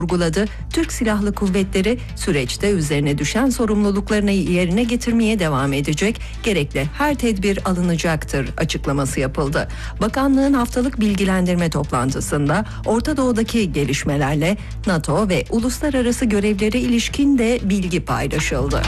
vurguladı. Türk Silahlı Kuvvetleri süreçte üzerine düşen sorumluluklarını yerine getirmeye devam edecek, gerekli her tedbir alınacaktır açıklaması yapıldı. Bakanlığın haftalık bilgilendirme toplantısında Orta Doğu'daki gelişmelerle NATO ve uluslararası görevlere ilişkin de bilgi paylaşıldı.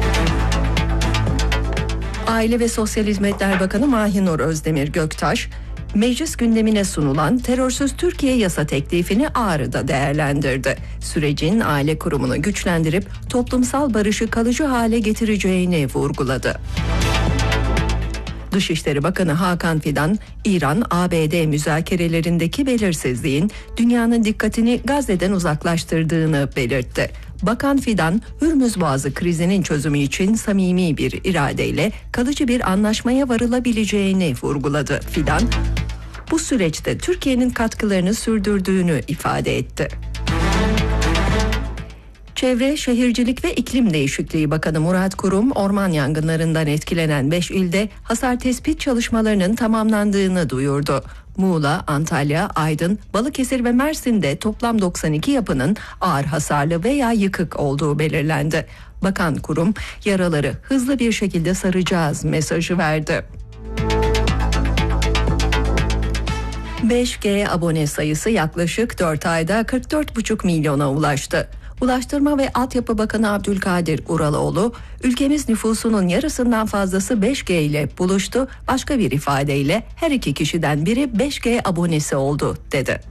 Aile ve Sosyal Hizmetler Bakanı Mahinur Özdemir Göktaş, meclis gündemine sunulan Terörsüz Türkiye yasa teklifini Ağrı'da değerlendirdi. Sürecin aile kurumunu güçlendirip toplumsal barışı kalıcı hale getireceğini vurguladı. Dışişleri Bakanı Hakan Fidan, İran-ABD müzakerelerindeki belirsizliğin dünyanın dikkatini Gazze'den uzaklaştırdığını belirtti. Bakan Fidan, Hürmüz Boğazı krizinin çözümü için samimi bir iradeyle kalıcı bir anlaşmaya varılabileceğini vurguladı. Fidan, bu süreçte Türkiye'nin katkılarını sürdürdüğünü ifade etti. Çevre, Şehircilik ve İklim Değişikliği Bakanı Murat Kurum, orman yangınlarından etkilenen 5 ilde hasar tespit çalışmalarının tamamlandığını duyurdu. Muğla, Antalya, Aydın, Balıkesir ve Mersin'de toplam 92 yapının ağır hasarlı veya yıkık olduğu belirlendi. Bakan Kurum, yaraları hızlı bir şekilde saracağız mesajı verdi. 5G abone sayısı yaklaşık 4 ayda 44,5 milyona ulaştı. Ulaştırma ve Altyapı Bakanı Abdülkadir Uraloğlu, ülkemiz nüfusunun yarısından fazlası 5G ile buluştu, başka bir ifadeyle her iki kişiden biri 5G abonesi oldu, dedi.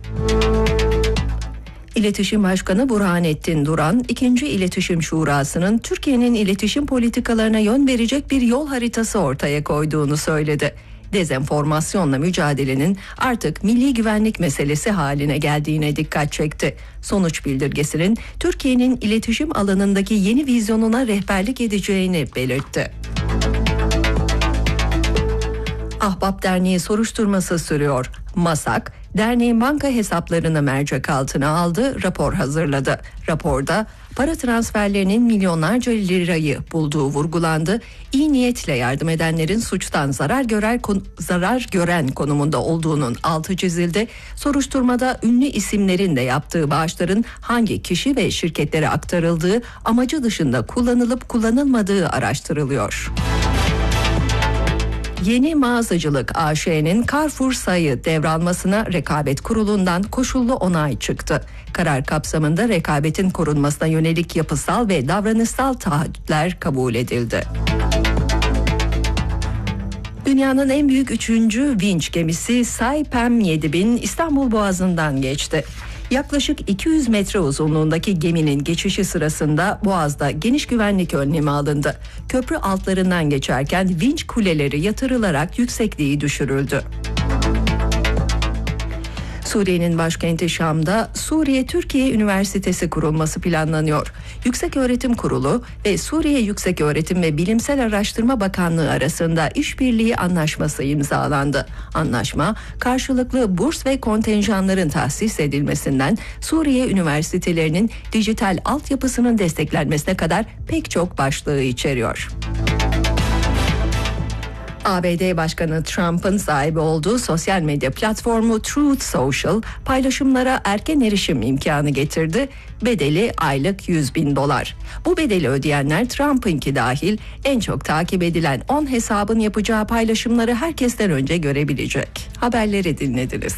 İletişim Başkanı Burhanettin Duran, 2. İletişim Şurası'nın Türkiye'nin iletişim politikalarına yön verecek bir yol haritası ortaya koyduğunu söyledi. Dezenformasyonla mücadelenin artık milli güvenlik meselesi haline geldiğine dikkat çekti. Sonuç bildirgesinin Türkiye'nin iletişim alanındaki yeni vizyonuna rehberlik edeceğini belirtti. Ahbap Derneği soruşturması sürüyor. MASAK, derneğin banka hesaplarını mercek altına aldı, rapor hazırladı. Raporda para transferlerinin milyonlarca lirayı bulduğu vurgulandı. İyi niyetle yardım edenlerin suçtan zarar gören konumunda olduğunun altı çizildi. Soruşturmada ünlü isimlerin de yaptığı bağışların hangi kişi ve şirketlere aktarıldığı, amacı dışında kullanılıp kullanılmadığı araştırılıyor. Yeni Mağazacılık AŞ'nin Carrefour Say'ı devralmasına Rekabet Kurulu'ndan koşullu onay çıktı. Karar kapsamında rekabetin korunmasına yönelik yapısal ve davranışsal taahhütler kabul edildi. Dünyanın en büyük 3. vinç gemisi Saipem 7000 İstanbul Boğazı'ndan geçti. Yaklaşık 200 metre uzunluğundaki geminin geçişi sırasında Boğaz'da geniş güvenlik önlemi alındı. Köprü altlarından geçerken vinç kuleleri yatırılarak yüksekliği düşürüldü. Suriye'nin başkenti Şam'da Suriye-Türkiye Üniversitesi kurulması planlanıyor. Yükseköğretim Kurulu ve Suriye Yükseköğretim ve Bilimsel Araştırma Bakanlığı arasında işbirliği anlaşması imzalandı. Anlaşma, karşılıklı burs ve kontenjanların tahsis edilmesinden Suriye üniversitelerinin dijital altyapısının desteklenmesine kadar pek çok başlığı içeriyor. ABD Başkanı Trump'ın sahibi olduğu sosyal medya platformu Truth Social paylaşımlara erken erişim imkanı getirdi. Bedeli aylık $100.000. Bu bedeli ödeyenler Trump'ınki dahil en çok takip edilen 10 hesabın yapacağı paylaşımları herkesten önce görebilecek. Haberleri dinlediniz.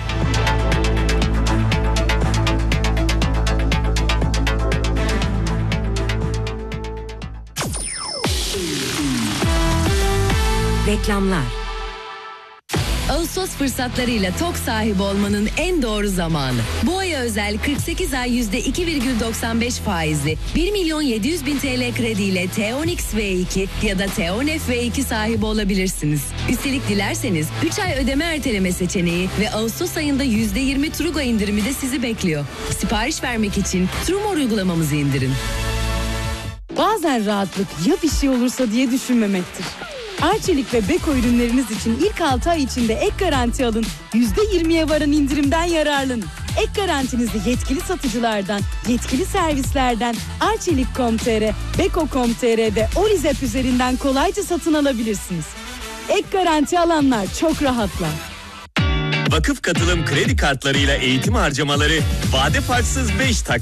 Reklamlar. Ağustos fırsatlarıyla TOK sahibi olmanın en doğru zamanı. Bu aya özel 48 ay %2,95 faizli 1.700.000 TL krediyle T10X V2 ya da T10F V2 sahibi olabilirsiniz. Üstelik dilerseniz 3 ay ödeme erteleme seçeneği ve Ağustos ayında %20 Trugo indirimi de sizi bekliyor. Sipariş vermek için Trumor uygulamamızı indirin. Bazen rahatlık ya bir şey olursa diye düşünmemektir. Arçelik ve Beko ürünleriniz için ilk 6 ay içinde ek garanti alın. %20'ye varan indirimden yararlanın. Ek garantinizi yetkili satıcılardan, yetkili servislerden, Arçelik.com.tr, Beko.com.tr'de Olizep üzerinden kolayca satın alabilirsiniz. Ek garanti alanlar çok rahatlar. Vakıf katılım kredi kartlarıyla eğitim harcamaları vade farksız 5